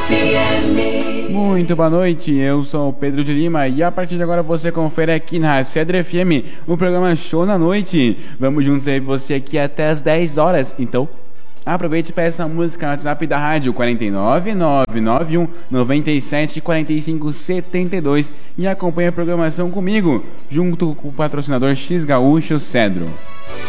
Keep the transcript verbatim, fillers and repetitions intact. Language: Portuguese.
Muito boa noite, eu sou o Pedro de Lima e a partir de agora você confere aqui na Cedro F M o programa Show na Noite. Vamos juntos aí você aqui até as dez horas, então aproveite e peça a música no WhatsApp da rádio quatro nove nove nove um nove sete quatro cinco sete dois e acompanhe a programação comigo, junto com o patrocinador X Gaúcho Cedro.